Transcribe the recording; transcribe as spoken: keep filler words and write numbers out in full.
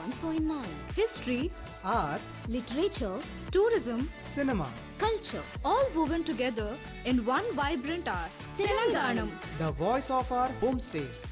one point nine. History, art, literature, tourism, cinema. culture, all woven together in one vibrant art. Telanganam. The voice of our homestay.